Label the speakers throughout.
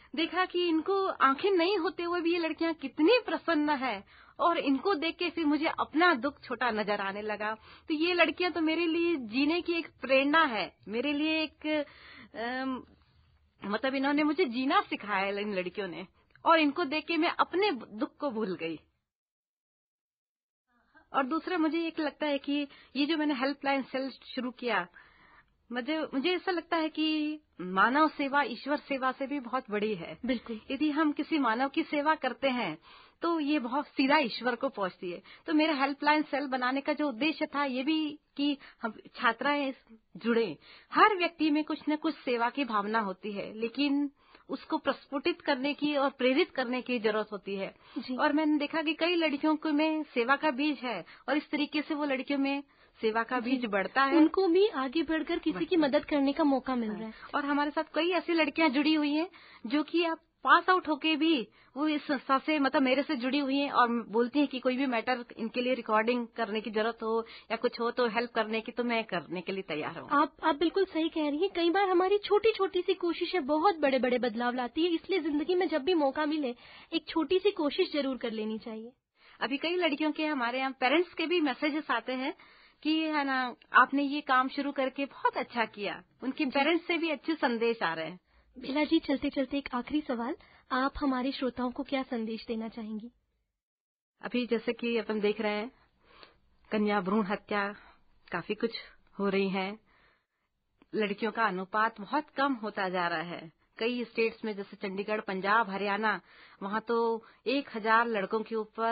Speaker 1: देखा कि इनको आंखें नहीं होते हुए भी ये लड़कियां कितनी प्रसन्न है, और इनको देख के फिर मुझे अपना दुख छोटा नजर आने लगा। तो ये लड़कियां तो मेरे लिए जीने की एक प्रेरणा है, मेरे लिए एक मतलब इन्होंने मुझे जीना सिखाया है इन लड़कियों ने, और इनको देख के मैं अपने दुख को भूल गई। और दूसरा मुझे एक लगता है कि ये जो मैंने हेल्पलाइन सेल शुरू किया, मुझे ऐसा लगता है कि मानव सेवा ईश्वर सेवा से भी बहुत बड़ी है।
Speaker 2: बिल्कुल।
Speaker 1: यदि हम किसी मानव की सेवा करते हैं तो ये बहुत सीधा ईश्वर को पहुंचती है। तो मेरा हेल्पलाइन सेल बनाने का जो उद्देश्य था ये भी कि हम छात्राएं जुड़े। हर व्यक्ति में कुछ न कुछ सेवा की भावना होती है, लेकिन उसको प्रस्फुटित करने की और प्रेरित करने की जरूरत होती है। और मैंने देखा कि कई लड़कियों को में सेवा का बीज है, और इस तरीके से वो लड़कियों में सेवा का बीज बढ़ता है,
Speaker 2: उनको भी आगे बढ़कर किसी की मदद करने का मौका मिल रहा है।
Speaker 1: और हमारे साथ कई ऐसी लड़कियां जुड़ी हुई हैं जो कि आप पास आउट होके भी वो इस संस्था से मतलब मेरे से जुड़ी हुई हैं, और बोलती हैं कि कोई भी मैटर इनके लिए रिकॉर्डिंग करने की जरूरत हो या कुछ हो तो हेल्प करने की, तो मैं करने के लिए तैयार हूँ।
Speaker 2: आप बिल्कुल सही कह रही हैं। कई बार हमारी छोटी छोटी सी कोशिशें बहुत बड़े बड़े बदलाव लाती है, इसलिए जिंदगी में जब भी मौका मिले एक छोटी सी कोशिश जरूर कर लेनी चाहिए।
Speaker 1: अभी कई लड़कियों के हमारे यहाँ पेरेंट्स के भी मैसेजेस आते हैं कि है ना, आपने ये काम शुरू करके बहुत अच्छा किया। उनके पेरेंट्स से भी अच्छे संदेश आ रहे हैं।
Speaker 2: बेला जी, चलते चलते एक आखिरी सवाल, आप हमारे श्रोताओं को क्या संदेश देना चाहेंगी?
Speaker 1: अभी जैसे कि अपन देख रहे हैं कन्या भ्रूण हत्या काफी कुछ हो रही है, लड़कियों का अनुपात बहुत कम होता जा रहा है। कई स्टेट्स में जैसे चंडीगढ़, पंजाब, हरियाणा, वहां तो 1000 लड़कों के ऊपर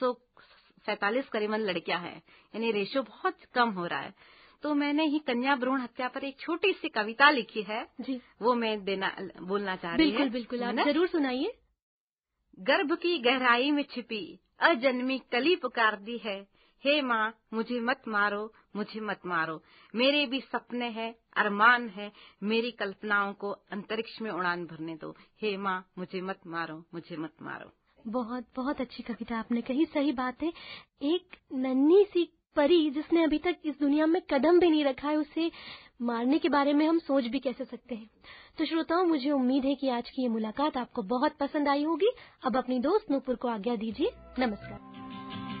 Speaker 1: 747 करीबन लड़कियां हैं, यानी रेशो बहुत कम हो रहा है। तो मैंने ही कन्या भ्रूण हत्या पर एक छोटी सी कविता लिखी है
Speaker 2: जी,
Speaker 1: वो मैं बोलना चाह रही
Speaker 2: हूँ। बिल्कुल, आप जरूर सुनाइए।
Speaker 1: गर्भ की गहराई में छिपी अजन्मी कली पुकारती है, हे माँ मुझे मत मारो, मुझे मत मारो, मेरे भी सपने हैं, अरमान है, मेरी कल्पनाओं को अंतरिक्ष में उड़ान भरने दो, हे माँ मुझे मत मारो, मुझे मत मारो।
Speaker 2: बहुत बहुत अच्छी कविता आपने कही। सही बात है, एक नन्ही सी परी जिसने अभी तक इस दुनिया में कदम भी नहीं रखा है, उसे मारने के बारे में हम सोच भी कैसे सकते हैं। तो श्रोताओं, मुझे उम्मीद है कि आज की ये मुलाकात आपको बहुत पसंद आई होगी। अब अपनी दोस्त नूपुर को आज्ञा दीजिए। नमस्कार।